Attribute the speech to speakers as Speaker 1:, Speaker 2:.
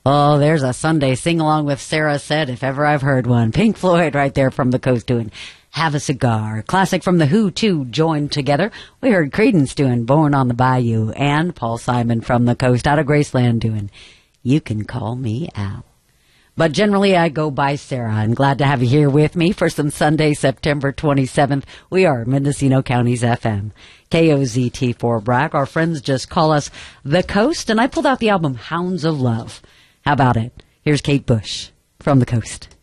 Speaker 1: Oh, there's a Sunday sing-along with Sarah Said, if ever I've heard one. Pink Floyd right there from the coast doing Have a Cigar. Classic from The Who, too, joined together. We heard Creedence doing Born on the Bayou, and Paul Simon from the coast out of Graceland doing You Can Call Me Al. But generally, I go by Sarah. I'm glad to have you here with me for some Sunday, September 27th. We are Mendocino County's FM. KOZT4 Brack. Our friends just call us The Coast, and I pulled out the album Hounds of Love. How about it? Here's Kate Bush from the coast.